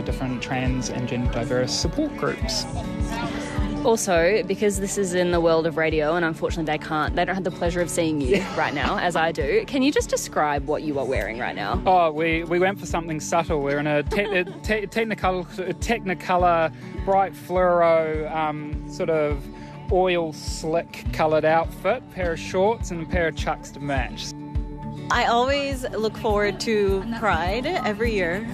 different trans and gender diverse support groups. Also, because this is in the world of radio and unfortunately they don't have the pleasure of seeing you right now, as I do, can you just describe what you are wearing right now? Oh, we went for something subtle. We're in a Technicolor, bright fluoro, sort of oil slick coloured outfit, pair of shorts and a pair of chucks to match. I always look forward to Pride every year.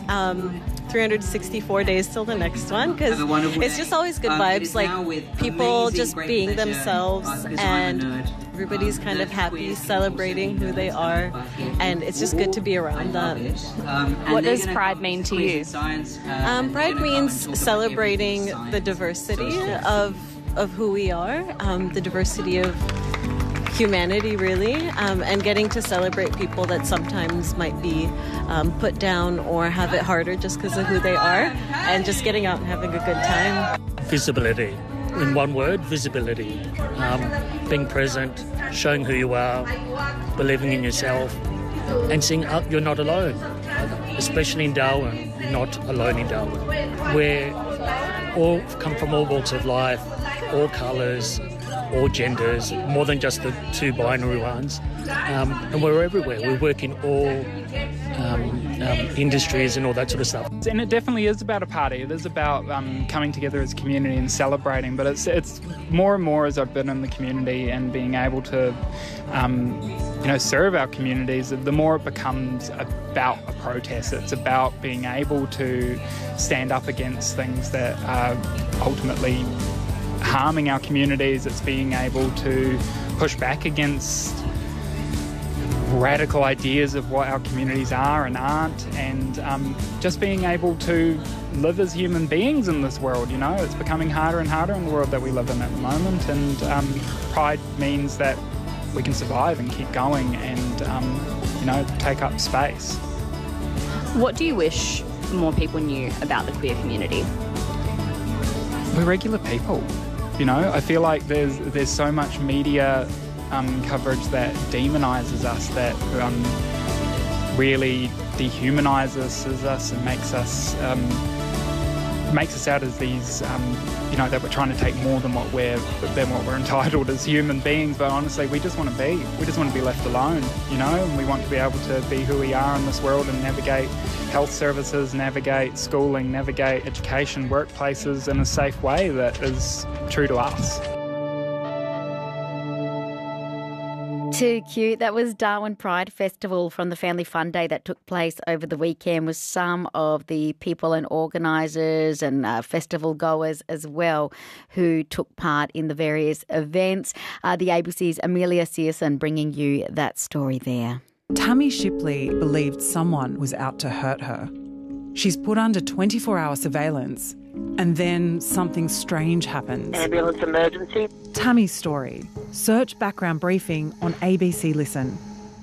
364 days till the next one, because it's just always good vibes, like people just being themselves and everybody's kind of happy, celebrating who they are, and it's just good to be around them. What does Pride mean to you? Pride means celebrating the diversity of who we are, the diversity of humanity, really, and getting to celebrate people that sometimes might be put down or have it harder just because of who they are, and just getting out and having a good time. Visibility. In one word, visibility. Being present, showing who you are, believing in yourself, and seeing you're not alone. Especially in Darwin, you're not alone in Darwin. We're all come from all walks of life, all colours, all genders, more than just the two binary ones. And we're everywhere. We work in all industries and all that sort of stuff. And it definitely is about a party. It is about coming together as a community and celebrating. But it's more and more as I've been in the community and being able to, serve our communities, the more it becomes about a protest. It's about being able to stand up against things that are ultimately harming our communities. It's being able to push back against radical ideas of what our communities are and aren't, and just being able to live as human beings in this world. It's becoming harder and harder in the world that we live in at the moment, and Pride means that we can survive and keep going and take up space. What do you wish more people knew about the queer community? We're regular people. I feel like there's so much media coverage that demonises us, that really dehumanises us and makes us out as these, that we're trying to take more than what we're entitled as human beings. But honestly, we just want to be left alone, and we want to be able to be who we are in this world and navigate health services, navigate schooling, navigate education, workplaces in a safe way that is true to us. Too cute. That was Darwin Pride Festival from the Family Fun Day that took place over the weekend, with some of the people and organisers and festival goers as well who took part in the various events. The ABC's Amelia Searson bringing you that story there. Tammy Shipley believed someone was out to hurt her. She's put under 24-hour surveillance, and then something strange happens. Ambulance emergency. Tammy's story. Search background briefing on ABC Listen.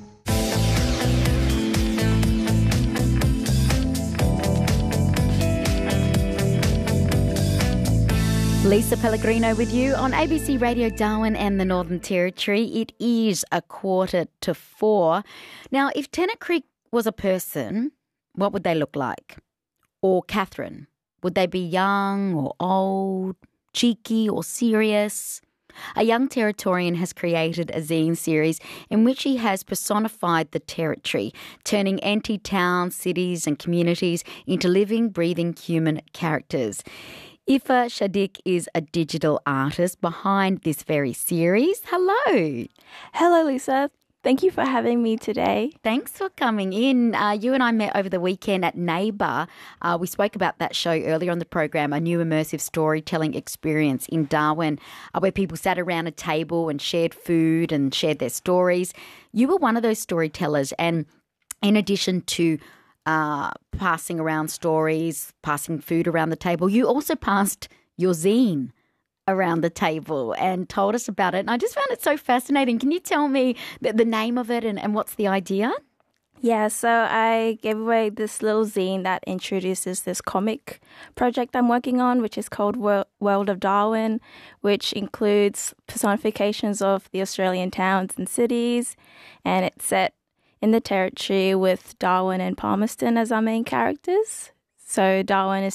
Lisa Pellegrino with you on ABC Radio Darwin and the Northern Territory. It is 3:45. Now, if Tennant Creek was a person, what would they look like? Or Catherine? Would they be young or old, cheeky or serious? A young Territorian has created a zine series in which he has personified the Territory, turning empty towns, cities and communities into living, breathing human characters. Ifa Shadik is a digital artist behind this very series. Hello. Hello, Lisa. Thank you for having me today. Thanks for coming in. You and I met over the weekend at Neighbour. We spoke about that show earlier on the program, a new immersive storytelling experience in Darwin, where people sat around a table and shared food and shared their stories. You were one of those storytellers, and in addition to passing around stories, passing food around the table, you also passed your zine around the table and told us about it. And I just found it so fascinating. Can you tell me the name of it and what's the idea? Yeah, so I gave away this little zine that introduces this comic project I'm working on, which is called World of Darwin, which includes personifications of the Australian towns and cities, and it's set in the Territory with Darwin and Palmerston as our main characters. So Darwin is